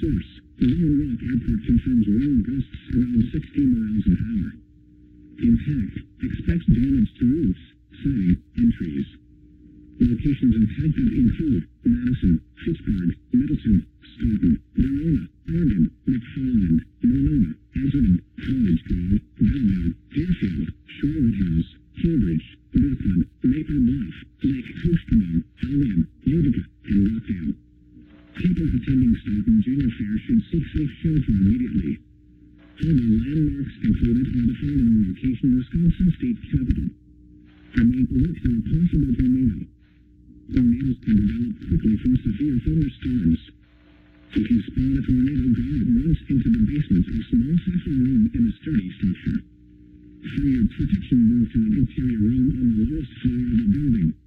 Source: Little Rock Airport confirms wind gusts around 60 miles an hour. Impact: expects damage to roofs, siding, and trees. Locations impacted include Madison, Pittsburgh, Middleton, Stoughton, Verona, Oregon, McFarland, Monona, Edgerton, College Grove, Bellevue, Deerfield, Shorewood Hills, Cambridge, Brooklyn, Maple Bluff, Lake Koskomo, Albion, Utica, and Rockdale. People attending Stoughton Junior Fair should seek safe shelter immediately. Other landmarks included are the following location: Wisconsin State Capitol. Remain alert for a possible tornado. Tornadoes can develop quickly from severe thunderstorms. If you spot a tornado, go at once into the basement or small central room in a sturdy structure. For your protection, move to an interior room on the lowest floor of the building.